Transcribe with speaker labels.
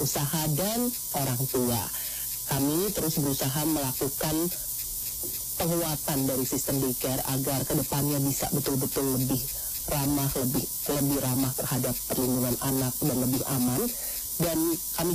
Speaker 1: usaha dan orang tua. Kami terus berusaha melakukan penguatan dari sistem daycare agar kedepannya bisa betul-betul lebih ramah, lebih ramah terhadap perlindungan anak dan lebih aman. Dan kami